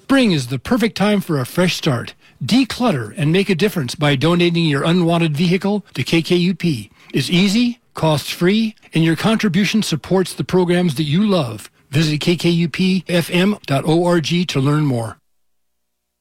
Spring is the perfect time for a fresh start. Declutter and make a difference by donating your unwanted vehicle to KKUP. It's easy, cost-free, and your contribution supports the programs that you love. Visit kkupfm.org to learn more.